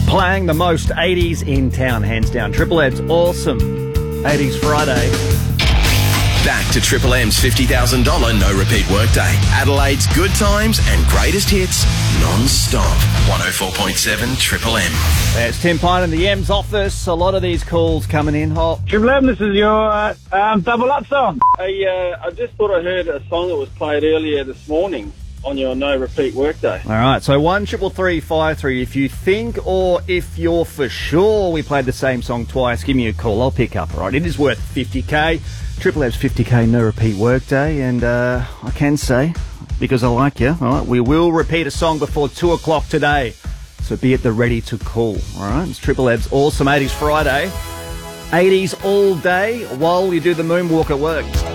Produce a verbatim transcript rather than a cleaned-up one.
Playing the most eighties in town, hands down. Triple M's awesome eighties Friday. Back to Triple M's fifty thousand dollars no-repeat workday. Adelaide's good times and greatest hits non-stop. one oh four point seven Triple M. There's Tim Pine in the M's office. A lot of these calls coming in hot. Triple M, this is your uh, um, double up song. I, uh, I just thought I heard a song that was played earlier this morning on your no-repeat workday. All right, so one triple three five three. If you think or if you're for sure we played the same song twice, give me a call. I'll pick up. All right, it is worth fifty K. Triple M's fifty K no-repeat workday, and uh, I can say, because I like you, all right, we will repeat a song before two o'clock today. So be at the ready to call. All right, it's Triple M's awesome eighties Friday. eighties all day while you do the moonwalk at work.